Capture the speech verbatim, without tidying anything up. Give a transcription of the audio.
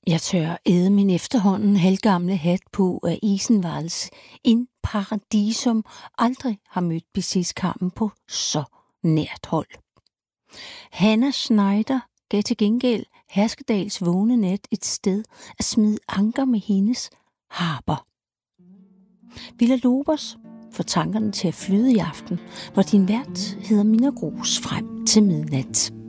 Jeg tør æde min efterhånden halvgamle hat på af Isenvalds in Paradisum aldrig har mødt Bizets-kampen på så nært hold. Hannah Schneider gav til gengæld Herskedals vågne nat et sted at smide anker med hendes harper. Villa-Lobos får tankerne til at flyde i aften, hvor din vært hedder Mina Gros frem til midnat.